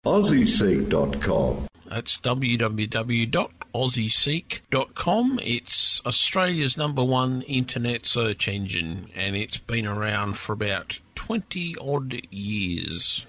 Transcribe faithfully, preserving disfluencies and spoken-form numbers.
aussie seek dot com. That's w w w dot aussie seek dot com. It's Australia's number one internet search engine, and it's been around for about twenty odd years.